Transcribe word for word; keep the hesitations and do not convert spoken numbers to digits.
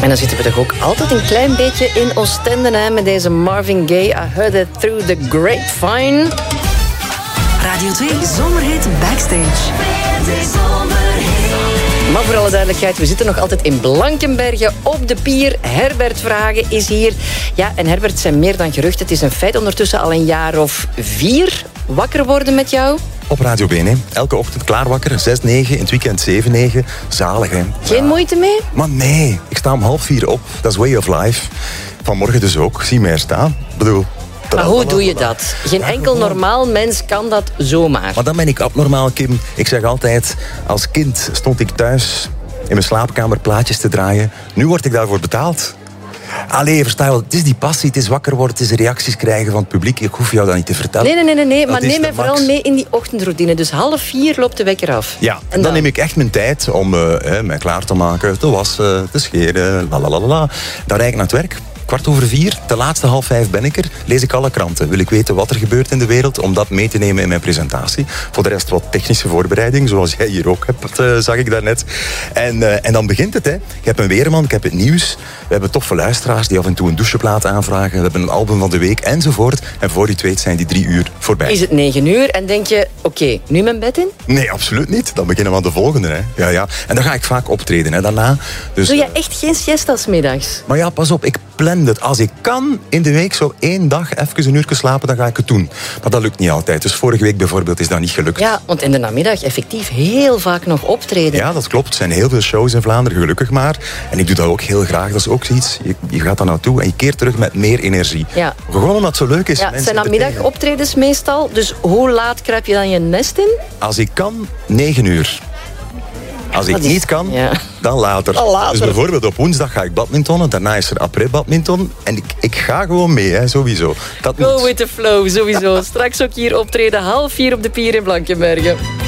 En dan zitten we toch ook altijd een klein beetje in Oostende, hè, met deze Marvin Gaye. I heard it through the grapevine. Radio twee Zomerhit Backstage. Maar voor alle duidelijkheid, we zitten nog altijd in Blankenberge op de pier. Herbert Verhagen is hier. Ja, en Herbert, zijn meer dan gerucht. Het is een feit ondertussen al een jaar of vier wakker worden met jou. Op Radio B, hè. Elke ochtend klaar wakker. zes, negen, in het weekend zeven, negen. Zalig, hè. Geen ja. moeite mee? Maar nee, ik sta om half vier op. Dat is way of life. Vanmorgen dus ook. Zie mij er staan. Ik bedoel... Maar hoe doe je dat? Geen enkel normaal mens kan dat zomaar. Maar dan ben ik abnormaal, Kim. Ik zeg altijd, als kind stond ik thuis in mijn slaapkamer plaatjes te draaien. Nu word ik daarvoor betaald. Allee, versta je wel, het is die passie, het is wakker worden, het is reacties krijgen van het publiek. Ik hoef jou dat niet te vertellen. Nee, nee, nee, nee, nee. maar neem mij vooral mee in die ochtendroutine. Dus half vier loopt de wekker af. Ja, en, en dan, dan neem ik echt mijn tijd om uh, mij klaar te maken, te wassen, te scheren, lalalala. Dan rijd ik naar het werk. Kwart over vier, de laatste half vijf ben ik er. Lees ik alle kranten. Wil ik weten wat er gebeurt in de wereld, om dat mee te nemen in mijn presentatie. Voor de rest wat technische voorbereiding, zoals jij hier ook hebt, uh, zag ik daarnet. En, uh, en dan begint het, hè. Ik heb een weerman, ik heb het nieuws. We hebben toffe luisteraars die af en toe een doucheplaat aanvragen. We hebben een album van de week, enzovoort. En voor je het weet zijn die drie uur voorbij. Is het negen uur en denk je, oké, okay, nu mijn bed in? Nee, absoluut niet. Dan beginnen we aan de volgende, hè. Ja, ja. En dan ga ik vaak optreden, hè, daarna. Dus, doe je echt geen siestas middags? Maar ja, pas op, ik plan het. Als ik kan in de week zo één dag even een uur slapen, dan ga ik het doen. Maar dat lukt niet altijd. Dus vorige week bijvoorbeeld is dat niet gelukt. Ja, want in de namiddag effectief heel vaak nog optreden. Ja, dat klopt. Er zijn heel veel shows in Vlaanderen, gelukkig maar. En ik doe dat ook heel graag. Dat is ook zoiets. Je, je gaat daar naartoe en je keert terug met meer energie. Ja. Gewoon omdat het zo leuk is. Ja, het zijn namiddag optredens meestal. Dus hoe laat kruip je dan je nest in? Als ik kan, negen uur. Als ik is, niet kan, ja. dan later. Al later. Dus bijvoorbeeld op woensdag ga ik badmintonnen. Daarna is er après-badminton. En ik, ik ga gewoon mee, hè, sowieso. Dat Go moet. with the flow, sowieso. Straks ook hier optreden, half vier op de pier in Blankenberge.